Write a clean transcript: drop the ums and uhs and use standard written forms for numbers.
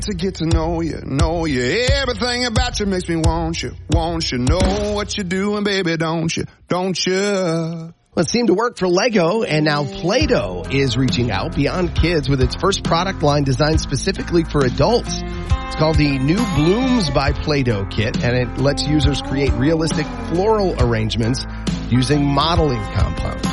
To get to know you. Everything about you makes me want you. Know what you're doing, baby, don't you? Well, it seemed to work for Lego, and now Play-Doh is reaching out beyond kids with its first product line designed specifically for adults. It's called the New Blooms by Play-Doh kit, and it lets users create realistic floral arrangements using modeling compounds.